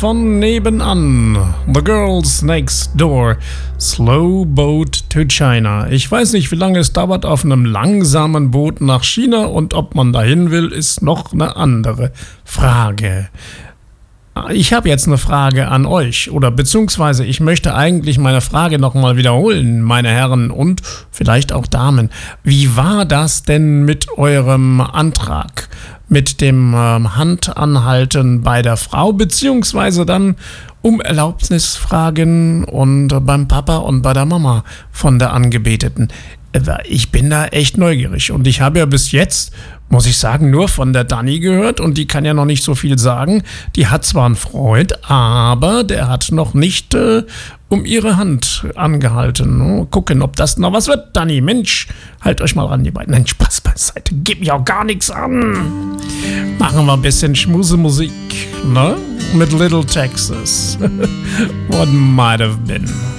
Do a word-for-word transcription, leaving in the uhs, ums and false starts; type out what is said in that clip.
von nebenan. The Girls Next Door. Slow Boat to China. Ich weiß nicht, wie lange es dauert auf einem langsamen Boot nach China und ob man dahin will, ist noch eine andere Frage. Ich habe jetzt eine Frage an euch, oder beziehungsweise ich möchte eigentlich meine Frage nochmal wiederholen, meine Herren und vielleicht auch Damen. Wie war das denn mit eurem Antrag, mit dem ähm, Handanhalten bei der Frau, beziehungsweise dann um Erlaubnis fragen und äh, beim Papa und bei der Mama von der Angebeteten? Ich bin da echt neugierig und ich habe ja bis jetzt, muss ich sagen, nur von der Dani gehört und die kann ja noch nicht so viel sagen. Die hat zwar einen Freund, aber der hat noch nicht äh, um ihre Hand angehalten. Oh, gucken, ob das noch was wird, Dani. Mensch, halt euch mal ran, die beiden. Nein, Spaß beiseite, gib mir auch gar nichts an. Machen wir ein bisschen Schmusemusik, ne? Mit Little Texas. What might have been.